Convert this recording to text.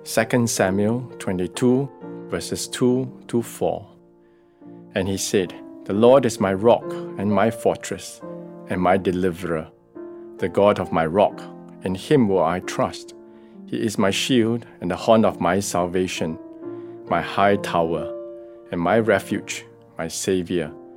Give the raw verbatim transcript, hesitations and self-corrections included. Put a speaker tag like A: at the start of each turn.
A: Second Samuel twenty-two, verses two to four. And he said, "The Lord is my rock and my fortress and my deliverer, the God of my rock, in him will I trust. He is my shield and the horn of my salvation, my high tower, and my refuge, my Savior.